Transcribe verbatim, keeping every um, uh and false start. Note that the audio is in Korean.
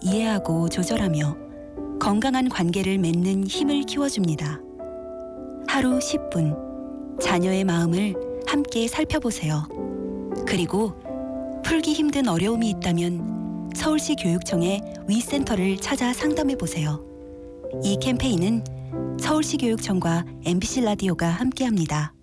이해하고 조절하며 건강한 관계를 맺는 힘을 키워줍니다. 하루 십 분, 자녀의 마음을 함께 살펴보세요. 그리고 풀기 힘든 어려움이 있다면 서울시 교육청의 위센터를 찾아 상담해보세요. 이 캠페인은 서울시 교육청과 엠비씨 라디오가 함께합니다.